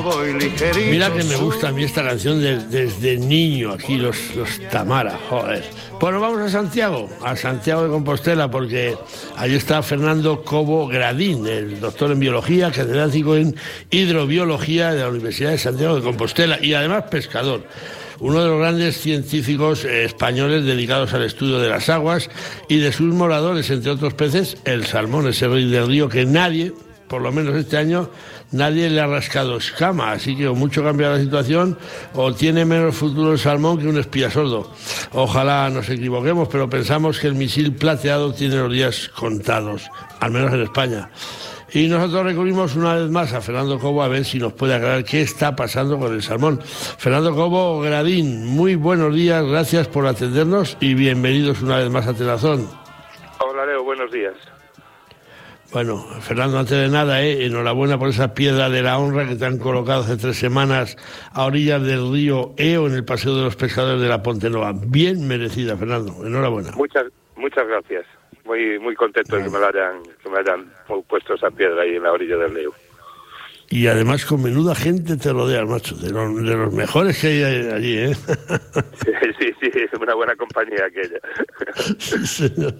Mira que me gusta a mí esta canción desde niño, aquí los Tamara, joder. Bueno, vamos a Santiago de Compostela, porque allí está Fernando Cobo Gradín, el doctor en biología, catedrático en hidrobiología de la Universidad de Santiago de Compostela y además pescador. Uno de los grandes científicos españoles dedicados al estudio de las aguas y de sus moradores, entre otros peces, el salmón, ese rey del río que nadie, por lo menos este año, nadie le ha rascado escama, así que o mucho cambia la situación o tiene menos futuro el salmón que un espía sordo. Ojalá nos equivoquemos, pero pensamos que el misil plateado tiene los días contados, al menos en España. Y nosotros recurrimos una vez más a Fernando Cobo a ver si nos puede aclarar qué está pasando con el salmón. Fernando Cobo Gradín, muy buenos días, gracias por atendernos y bienvenidos una vez más a Telazón. Hola Leo, buenos días. Bueno, Fernando, antes de nada, enhorabuena por esa piedra de la honra que te han colocado hace 3 semanas a orillas del río Eo en el Paseo de los Pescadores de la Pontenova. Bien merecida, Fernando, enhorabuena. Muchas gracias. Muy contento de que me hayan puesto esa piedra ahí en la orilla del río. Y además con menuda gente te rodeas, macho, de los mejores que hay allí, ¿eh? Sí, es una buena compañía aquella. Sí, señor.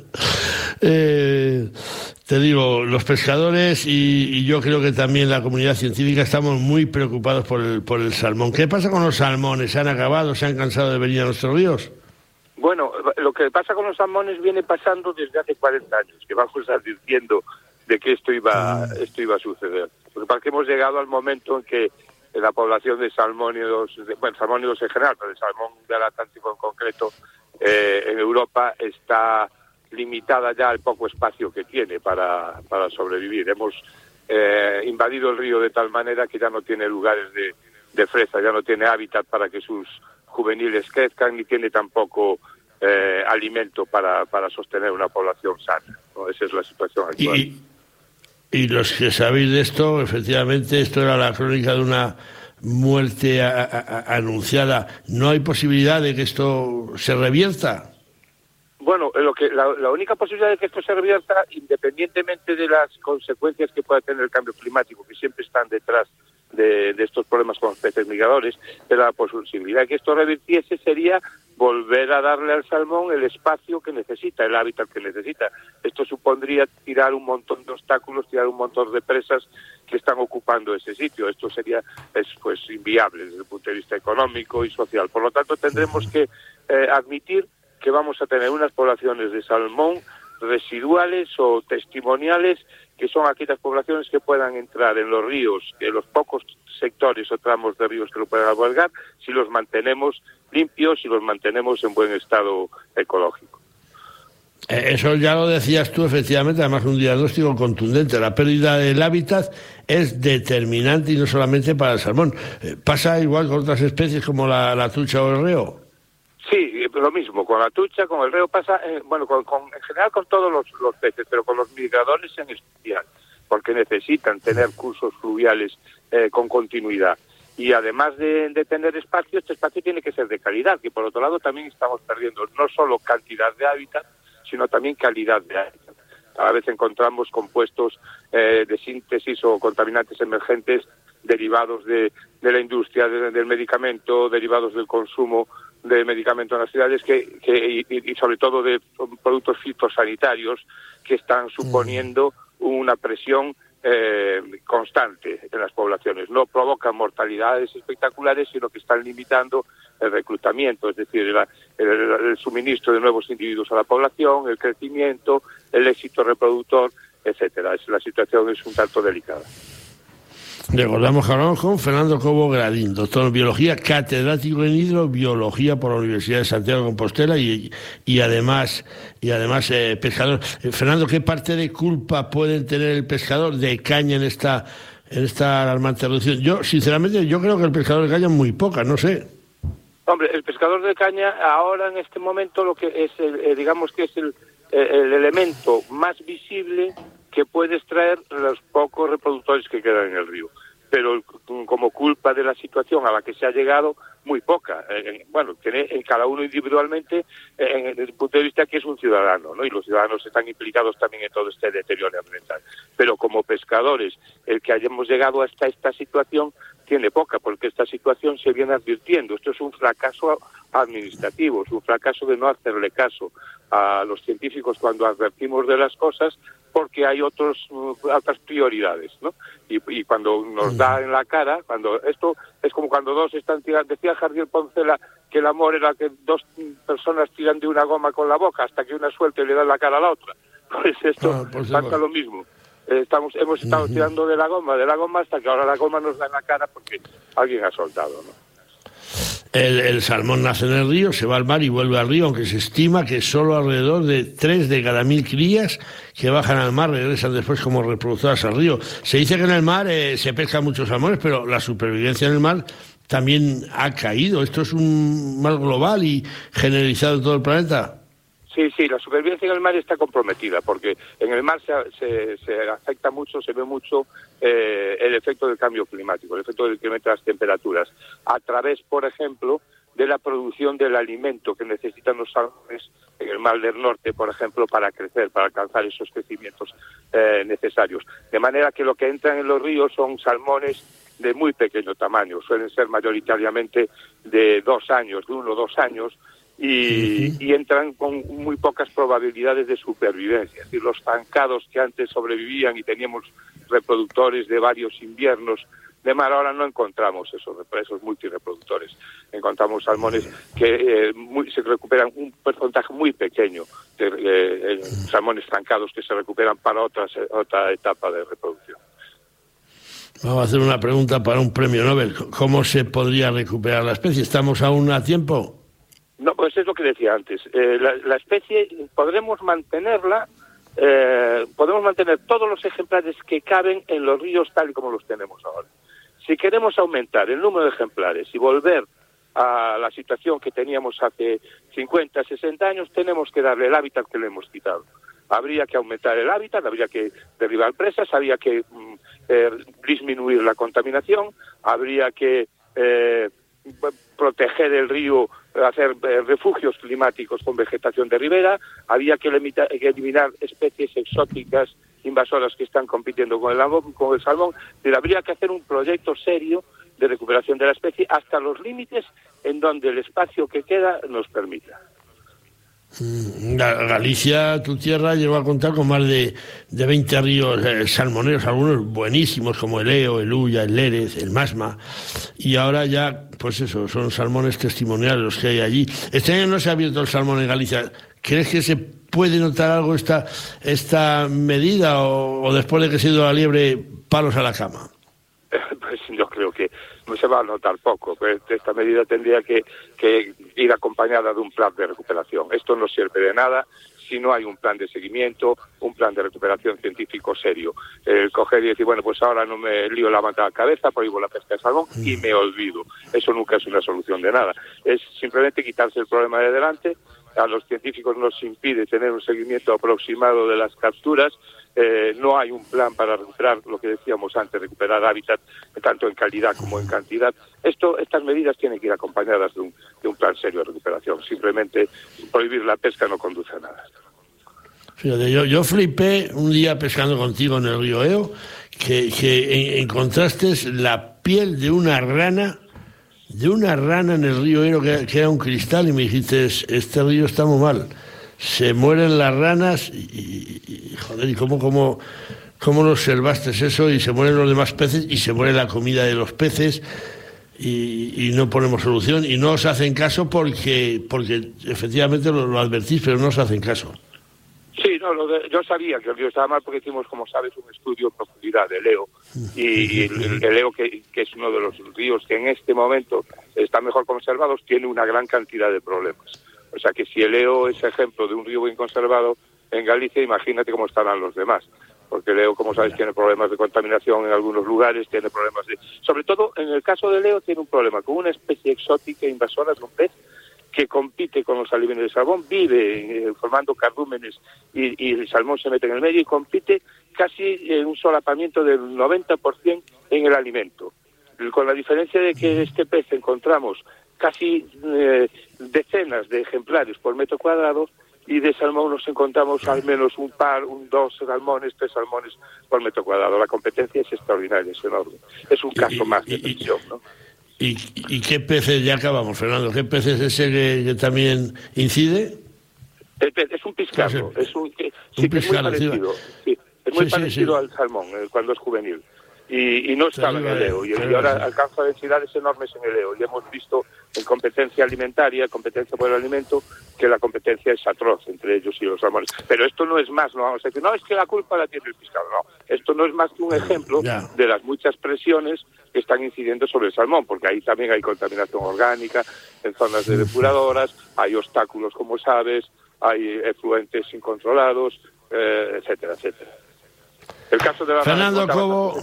Te digo, los pescadores y yo creo que también la comunidad científica estamos muy preocupados por el salmón. ¿Qué pasa con los salmones? ¿Se han acabado? ¿Se han cansado de venir a nuestros ríos? Bueno, lo que pasa con los salmones viene pasando desde hace 40 años, que vamos advirtiendo de que esto iba a suceder. Porque parece que hemos llegado al momento en que la población de salmónidos, salmónidos en general, pero el salmón del Atlántico en concreto, en Europa está limitada ya al poco espacio que tiene para sobrevivir. Hemos invadido el río de tal manera que ya no tiene lugares de fresa, ya no tiene hábitat para que sus juveniles crezcan, ni tiene tampoco alimento para sostener una población sana, ¿no? Esa es la situación actual. Y los que sabéis de esto, efectivamente, esto era la crónica de una muerte anunciada. ¿No hay posibilidad de que esto se revierta? Bueno, la única posibilidad de que esto se revierta, independientemente de las consecuencias que pueda tener el cambio climático, que siempre están detrás de estos problemas con los peces migradores, pero la posibilidad de que esto revirtiese sería volver a darle al salmón el espacio que necesita, el hábitat que necesita. Esto supondría tirar un montón de obstáculos, tirar un montón de presas que están ocupando ese sitio. Esto sería inviable desde el punto de vista económico y social. Por lo tanto, tendremos que admitir que vamos a tener unas poblaciones de salmón residuales o testimoniales, que son aquellas poblaciones que puedan entrar en los ríos, en los pocos sectores o tramos de ríos que lo puedan albergar, si los mantenemos limpios, si los mantenemos en buen estado ecológico. Eso ya lo decías tú, efectivamente, además un diagnóstico contundente. La pérdida del hábitat es determinante y no solamente para el salmón. ¿Pasa igual con otras especies como la trucha o el reo? Sí, lo mismo, con la trucha, con el reo pasa, en general con todos los peces, pero con los migradores en especial, porque necesitan tener cursos fluviales con continuidad. Y además de tener espacio, este espacio tiene que ser de calidad, que por otro lado también estamos perdiendo no solo cantidad de hábitat, sino también calidad de hábitat. Cada vez encontramos compuestos de síntesis o contaminantes emergentes derivados de la industria del medicamento, derivados del consumo de medicamentos en las ciudades y sobre todo de productos fitosanitarios que están suponiendo una presión constante en las poblaciones. No provocan mortalidades espectaculares, sino que están limitando el reclutamiento, es decir, el suministro de nuevos individuos a la población, el crecimiento, el éxito reproductor, etcétera. La situación es un tanto delicada. Recordamos que hablamos con Fernando Cobo Gradín, doctor en biología, catedrático en hidrobiología por la Universidad de Santiago de Compostela y además pescador. Fernando, ¿qué parte de culpa puede tener el pescador de caña en esta alarmante reducción? Yo, sinceramente, creo que el pescador de caña es muy poca, no sé. Hombre, el pescador de caña ahora en este momento lo que es digamos que es el elemento más visible que puede extraer los pocos reproductores que quedan en el río. pero como culpa de la situación a la que se ha llegado, muy poca. Bueno, tiene en cada uno individualmente, desde el punto de vista que es un ciudadano, ¿no? Y los ciudadanos están implicados también en todo este deterioro ambiental. Pero como pescadores, el que hayamos llegado hasta esta situación tiene poca, porque esta situación se viene advirtiendo. Esto es un fracaso administrativo, es un fracaso de no hacerle caso a los científicos cuando advertimos de las cosas, porque hay otras prioridades, ¿no? Y cuando nos da en la cara, cuando esto es como cuando dos están tirando, decía Jardiel Poncela que el amor era que dos personas tiran de una goma con la boca hasta que una suelta y le da la cara a la otra. Pues esto pasa lo mismo. Hemos estado tirando de la goma hasta que ahora la goma nos da en la cara porque alguien ha soltado, ¿no? El salmón nace en el río, se va al mar y vuelve al río, aunque se estima que solo alrededor de 3 de cada 1000 crías que bajan al mar regresan después como reproductoras al río. Se dice que en el mar se pescan muchos salmones, pero la supervivencia en el mar también ha caído. ¿Esto es un mal global y generalizado en todo el planeta? Sí, la supervivencia en el mar está comprometida, porque en el mar se afecta mucho, se ve mucho el efecto del cambio climático, el efecto del incremento de las temperaturas, a través, por ejemplo, de la producción del alimento que necesitan los salmones en el mar del norte, por ejemplo, para crecer, para alcanzar esos crecimientos necesarios. De manera que lo que entran en los ríos son salmones de muy pequeño tamaño, suelen ser mayoritariamente de 2 años, de 1 o 2 años, y entran con muy pocas probabilidades de supervivencia. Es decir, los zancados que antes sobrevivían y teníamos reproductores de varios inviernos de mar, ahora no encontramos esos multireproductores. Encontramos salmones que se recuperan un porcentaje muy pequeño de salmones zancados que se recuperan para otra etapa de reproducción. Vamos a hacer una pregunta para un premio Nobel. ¿Cómo se podría recuperar la especie? ¿Estamos aún a tiempo? No, pues es lo que decía antes. La especie podremos mantenerla, podemos mantener todos los ejemplares que caben en los ríos tal y como los tenemos ahora. Si queremos aumentar el número de ejemplares y volver a la situación que teníamos hace 50, 60 años, tenemos que darle el hábitat que le hemos quitado. Habría que aumentar el hábitat, habría que derribar presas, habría que disminuir la contaminación, habría que proteger el río, hacer refugios climáticos con vegetación de ribera, había que eliminar especies exóticas invasoras que están compitiendo con el salmón, pero habría que hacer un proyecto serio de recuperación de la especie hasta los límites en donde el espacio que queda nos permita. Galicia, tu tierra, llegó a contar con más de 20 ríos salmoneros, algunos buenísimos como el Eo, el Ulla, el Lérez, el Masma, y ahora ya, pues eso, son salmones testimoniales los que hay allí. Este año no se ha abierto el salmón en Galicia. ¿Crees que se puede notar algo esta medida o después de que se ha ido la liebre, palos a la cama? Pues yo creo que no se va a notar poco. Esta medida tendría que ir acompañada de un plan de recuperación. Esto no sirve de nada si no hay un plan de seguimiento, un plan de recuperación científico serio. Coger y decir, bueno, pues ahora no me lío la manta a la cabeza, prohíbo la pesca de salmón y me olvido. Eso nunca es una solución de nada. Es simplemente quitarse el problema de delante. A los científicos nos impide tener un seguimiento aproximado de las capturas. No hay un plan para recuperar lo que decíamos antes, recuperar hábitat tanto en calidad como en cantidad. Estas medidas tienen que ir acompañadas de un plan serio de recuperación. Simplemente prohibir la pesca no conduce a nada. Fíjate, yo flipé un día pescando contigo en el río Eo que encontraste la piel de una rana en el río Eo que era un cristal y me dijiste, este río está muy mal. Se mueren las ranas y joder, ¿y cómo lo observaste eso? Y se mueren los demás peces y se muere la comida de los peces y no ponemos solución y no os hacen caso porque efectivamente lo advertís, pero no os hacen caso. Sí, no, yo sabía que el río estaba mal porque hicimos, como sabes, un estudio en profundidad del Eo y el Eo, que es uno de los ríos que en este momento están mejor conservados, tiene una gran cantidad de problemas. O sea que si el Eo es ejemplo de un río bien conservado en Galicia, imagínate cómo estarán los demás. Porque el Eo, como sabes, tiene problemas de contaminación en algunos lugares, tiene problemas sobre todo, en el caso del Eo, tiene un problema con una especie exótica invasora de un pez que compite con los alimentos. El salmón vive formando cardúmenes y el salmón se mete en el medio y compite casi en un solapamiento del 90% en el alimento. Con la diferencia de que este pez encontramos casi decenas de ejemplares por metro cuadrado, y de salmón nos encontramos al menos dos salmones, 3 salmones por metro cuadrado. La competencia es extraordinaria, es enorme. Es un caso más de excepción, ¿no? ¿Y qué peces, ya acabamos, Fernando, qué pez es ese que también incide? Es un piscardo, es muy parecido. Sí, es muy parecido al salmón cuando es juvenil. Y no estaba en el EO, y ahora alcanza densidades enormes en el EO, y hemos visto en competencia alimentaria, competencia por el alimento, que la competencia es atroz entre ellos y los salmones. Pero esto no es más, no vamos a decir, no, es que la culpa la tiene el pescado, no. Esto no es más que un ejemplo de las muchas presiones que están incidiendo sobre el salmón, porque ahí también hay contaminación orgánica en zonas de depuradoras, hay obstáculos, como sabes, hay efluentes incontrolados, etcétera, etcétera. El caso de la Fernando Cobo,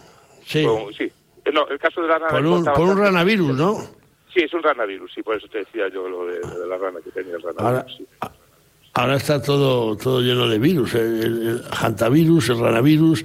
el caso de la rana por un ranavirus, ¿no? Sí, es un ranavirus, sí, por eso te decía yo lo de la rana que tenía el ranavirus. Ahora está todo lleno de virus, el hantavirus, el ranavirus,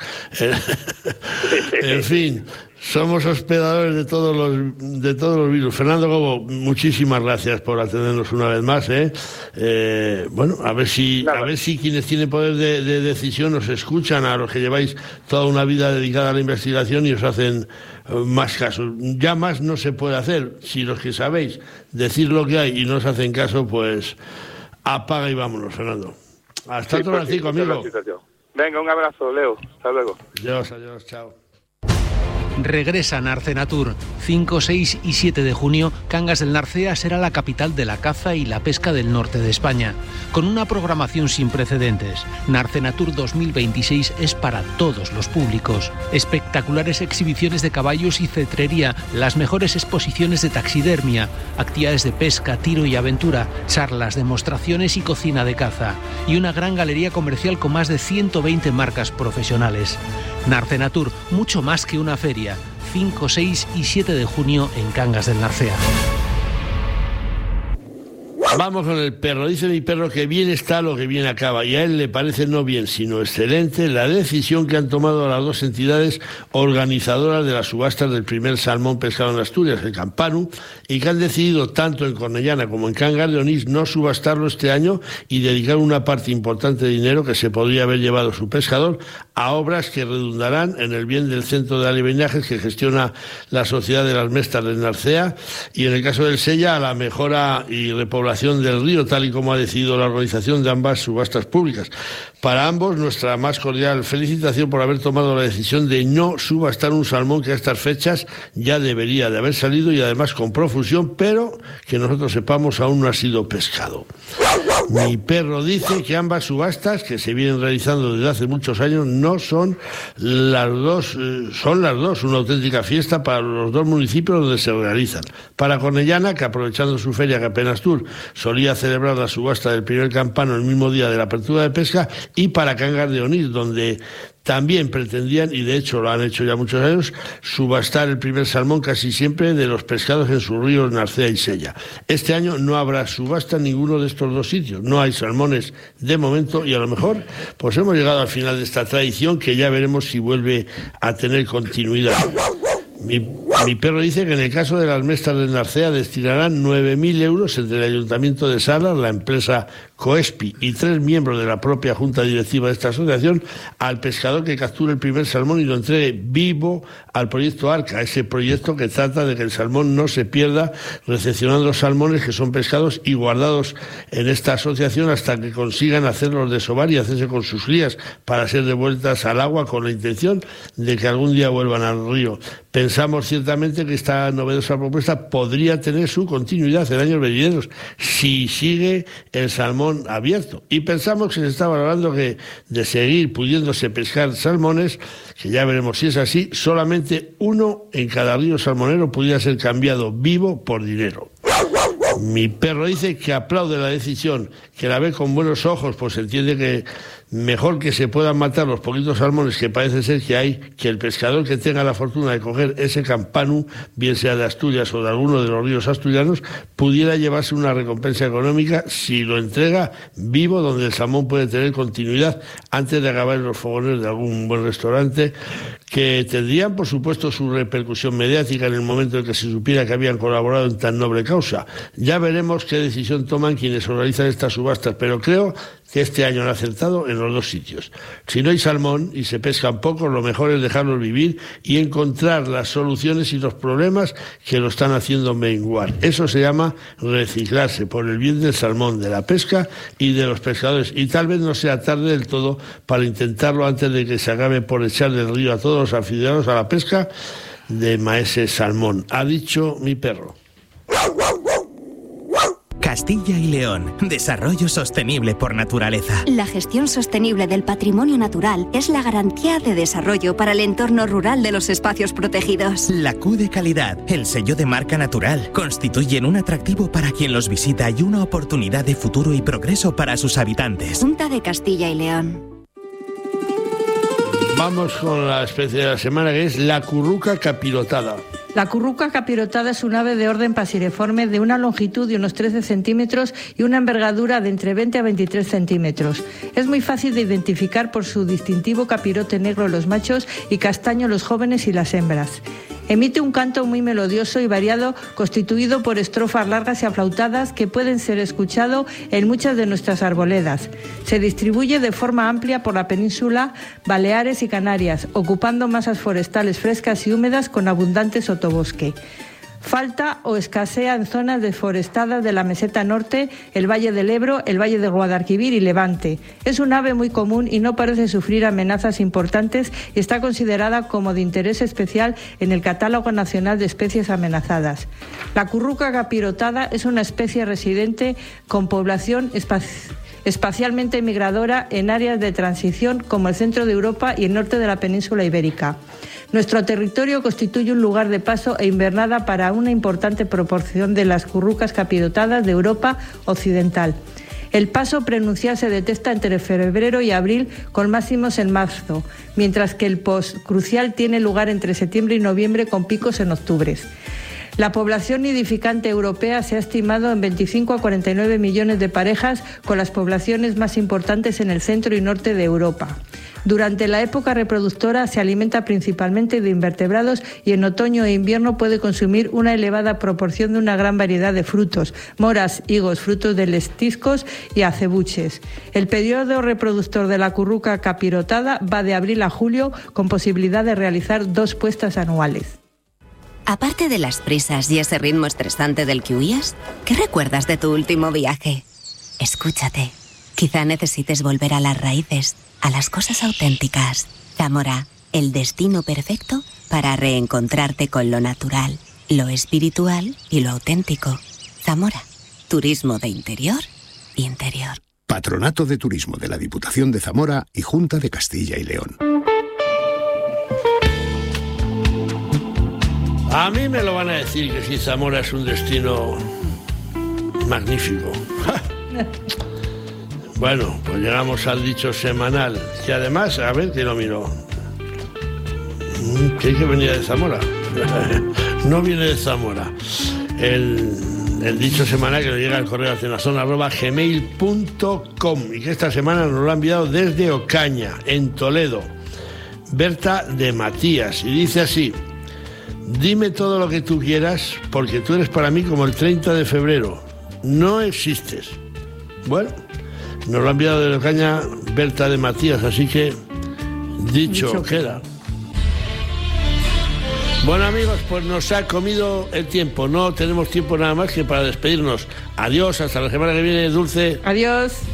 en fin, somos hospedadores de todos los virus. Fernando Cobo, muchísimas gracias por atendernos una vez más, bueno, a ver si quienes tienen poder de decisión os escuchan, a los que lleváis toda una vida dedicada a la investigación, y os hacen más caso. Ya más no se puede hacer. Si los que sabéis decir lo que hay y no os hacen caso, pues apaga y vámonos, Fernando. Hasta otro ratito, amigo. Venga, un abrazo, Leo. Hasta luego. Adiós, chao. Regresa Narcenatur. 5, 6 y 7 de junio, Cangas del Narcea será la capital de la caza y la pesca del norte de España. Con una programación sin precedentes, Narcenatur 2026 es para todos los públicos. Espectaculares exhibiciones de caballos y cetrería, las mejores exposiciones de taxidermia, actividades de pesca, tiro y aventura, charlas, demostraciones y cocina de caza. Y una gran galería comercial con más de 120 marcas profesionales. Narcenatur, mucho más que una feria. 5, 6 y 7 de junio en Cangas del Narcea. Vamos con el perro. Dice mi perro que bien está lo que bien acaba, y a él le parece no bien, sino excelente la decisión que han tomado las dos entidades organizadoras de las subastas del primer salmón pescado en Asturias, el Campanu, y que han decidido tanto en Cornellana como en Cangas de Onís no subastarlo este año y dedicar una parte importante de dinero que se podría haber llevado su pescador a obras que redundarán en el bien del centro de alevianajes que gestiona la Sociedad de las Mestas del Narcea, y en el caso del Sella a la mejora y repoblación del río, tal y como ha decidido la organización de ambas subastas públicas. Para ambos, nuestra más cordial felicitación por haber tomado la decisión de no subastar un salmón que a estas fechas ya debería de haber salido, y además con profusión, pero que nosotros sepamos aún no ha sido pescado. Mi perro dice que ambas subastas, que se vienen realizando desde hace muchos años, no son las dos, son las dos una auténtica fiesta para los dos municipios donde se realizan. Para Cornellana, que aprovechando su feria Capenastur solía celebrar la subasta del primer campano el mismo día de la apertura de pesca, y para Cangas de Onís, donde también pretendían, y de hecho lo han hecho ya muchos años, subastar el primer salmón casi siempre de los pescados en sus ríos Narcea y Sella. Este año no habrá subasta en ninguno de estos dos sitios, no hay salmones de momento, y a lo mejor pues hemos llegado al final de esta tradición, que ya veremos si vuelve a tener continuidad. Mi perro dice que en el caso de las Mestas del Narcea destinarán 9.000 euros entre el Ayuntamiento de Salas, la empresa Coespi y 3 miembros de la propia Junta Directiva de esta asociación al pescador que capture el primer salmón y lo entregue vivo al proyecto Arca, ese proyecto que trata de que el salmón no se pierda, recepcionando salmones que son pescados y guardados en esta asociación hasta que consigan hacerlos desovar y hacerse con sus crías para ser devueltas al agua, con la intención de que algún día vuelvan al río. Pensamos ciertamente que esta novedosa propuesta podría tener su continuidad en años venideros si sigue el salmón abierto, y pensamos que se está valorando que de seguir pudiéndose pescar salmones, que ya veremos si es así, solamente uno en cada río salmonero pudiera ser cambiado vivo por dinero. Mi perro dice que aplaude la decisión, que la ve con buenos ojos, pues entiende que mejor que se puedan matar los poquitos salmones que parece ser que hay, que el pescador que tenga la fortuna de coger ese campanu, bien sea de Asturias o de alguno de los ríos asturianos, pudiera llevarse una recompensa económica si lo entrega vivo, donde el salmón puede tener continuidad antes de acabar en los fogones de algún buen restaurante, que tendrían, por supuesto, su repercusión mediática en el momento en que se supiera que habían colaborado en tan noble causa. Ya veremos qué decisión toman quienes organizan estas subastas, pero creo que este año han acertado en los dos sitios. Si no hay salmón y se pescan pocos, lo mejor es dejarlos vivir y encontrar las soluciones y los problemas que lo están haciendo menguar. Eso se llama reciclarse, por el bien del salmón, de la pesca y de los pescadores. Y tal vez no sea tarde del todo para intentarlo antes de que se acabe por echar del río a todos los aficionados a la pesca de maese salmón. Ha dicho mi perro. Castilla y León. Desarrollo sostenible por naturaleza. La gestión sostenible del patrimonio natural es la garantía de desarrollo para el entorno rural de los espacios protegidos. La Q de calidad, el sello de marca natural, constituyen un atractivo para quien los visita y una oportunidad de futuro y progreso para sus habitantes. Junta de Castilla y León. Vamos con la especie de la semana, que es la curruca capirotada. La curruca capirotada es un ave de orden paseriforme de una longitud de unos 13 centímetros y una envergadura de entre 20 a 23 centímetros. Es muy fácil de identificar por su distintivo capirote negro en los machos y castaño en los jóvenes y las hembras. Emite un canto muy melodioso y variado, constituido por estrofas largas y aflautadas que pueden ser escuchado en muchas de nuestras arboledas. Se distribuye de forma amplia por la península, Baleares y Canarias, ocupando masas forestales frescas y húmedas con abundante sotobosque. Falta o escasea en zonas deforestadas de la meseta norte, el Valle del Ebro, el Valle de Guadalquivir y Levante. Es un ave muy común y no parece sufrir amenazas importantes y está considerada como de interés especial en el Catálogo Nacional de Especies Amenazadas. La curruca capirotada es una especie residente con población espacialmente migradora en áreas de transición como el centro de Europa y el norte de la península ibérica. Nuestro territorio constituye un lugar de paso e invernada para una importante proporción de las currucas capirotadas de Europa occidental. El paso prenuncial se detecta entre febrero y abril, con máximos en marzo, mientras que el postcrucial tiene lugar entre septiembre y noviembre, con picos en octubre. La población nidificante europea se ha estimado en 25 a 49 millones de parejas, con las poblaciones más importantes en el centro y norte de Europa. Durante la época reproductora se alimenta principalmente de invertebrados y en otoño e invierno puede consumir una elevada proporción de una gran variedad de frutos, moras, higos, frutos de lestiscos y acebuches. El periodo reproductor de la curruca capirotada va de abril a julio, con posibilidad de realizar 2 puestas anuales. Aparte de las prisas y ese ritmo estresante del que huías, ¿qué recuerdas de tu último viaje? Escúchate. Quizá necesites volver a las raíces, a las cosas auténticas. Zamora, el destino perfecto para reencontrarte con lo natural, lo espiritual y lo auténtico. Zamora, turismo de interior. Patronato de Turismo de la Diputación de Zamora y Junta de Castilla y León. A mí me lo van a decir que si Zamora es un destino magnífico. Bueno, pues llegamos al dicho semanal, que además, a ver que lo miro. ¿Qué que venía de Zamora? No viene de Zamora. El dicho semanal que nos llega al correo @gmail.com y que esta semana nos lo ha enviado desde Ocaña, en Toledo. Berta de Matías, y dice así: dime todo lo que tú quieras, porque tú eres para mí como el 30 de febrero. No existes. Bueno, nos lo ha enviado desde Ocaña Berta de Matías, así que dicho queda. Bueno, amigos, pues nos ha comido el tiempo. No tenemos tiempo nada más que para despedirnos. Adiós, hasta la semana que viene, Dulce. Adiós.